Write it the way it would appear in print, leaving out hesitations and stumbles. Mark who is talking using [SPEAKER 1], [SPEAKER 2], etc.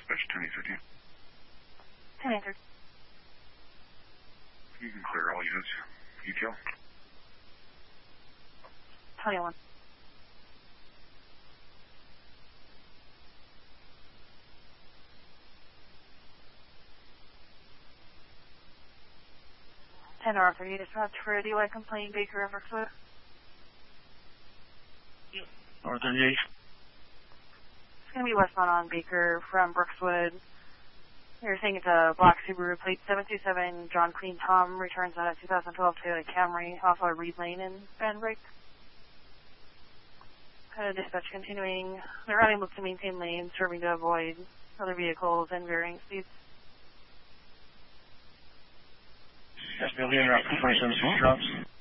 [SPEAKER 1] dispatch 10-15.
[SPEAKER 2] 10 answered.
[SPEAKER 1] You can clear all units. ETL.
[SPEAKER 2] 21. Arthur, you dispatch for DUI complaint, Baker and Brookswood.
[SPEAKER 3] North 38.
[SPEAKER 2] It's going to be westbound on Baker from Brookswood. You're saying it's a black Subaru plate 727 John Queen Tom, returns on a 2012 Toyota Camry off of Reed Lane in Banbreak. Dispatch continuing. They're unable to maintain lanes, serving to avoid other vehicles and varying speeds.
[SPEAKER 3] Yes, they'll be in route 27 drops.